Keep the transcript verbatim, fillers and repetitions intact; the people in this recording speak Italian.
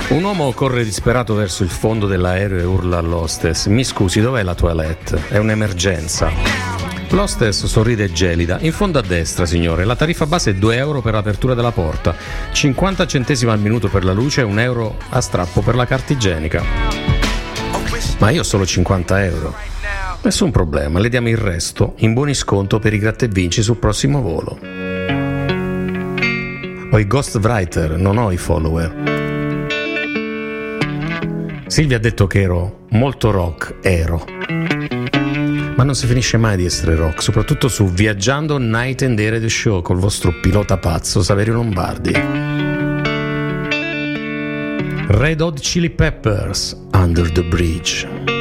Un uomo corre disperato verso il fondo dell'aereo e urla all'hostess: mi scusi, dov'è la toilette? È un'emergenza. L'hostess sorride gelida: in fondo a destra, signore, la tariffa base è due euro per l'apertura della porta, cinquanta centesimi al minuto per la luce e un euro a strappo per la carta igienica. Ma io ho solo cinquanta euro. Nessun problema, le diamo il resto in buoni sconto per i gratta e vinci sul prossimo volo. Ho i ghostwriter, non ho i follower. Silvia ha detto che ero molto rock, ero. Ma non si finisce mai di essere rock, soprattutto su Viaggiando Night and Day Radio Show col vostro pilota pazzo Saverio Lombardi. Red Hot Chili Peppers, Under the Bridge.